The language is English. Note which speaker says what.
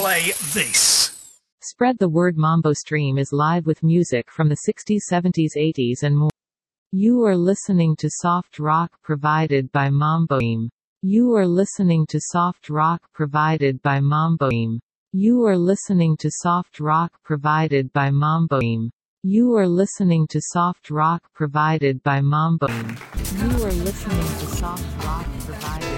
Speaker 1: play this.
Speaker 2: Spread the word. Mambo Stream is live with music from the 60s, 70s, 80s and more. You are listening to soft rock provided by Mambo Stream. You are listening to soft rock provided by Mambo Stream. You are listening to soft rock provided by Mambo Stream. You are listening to soft rock provided by Mambo Stream. You are listening to soft rock provided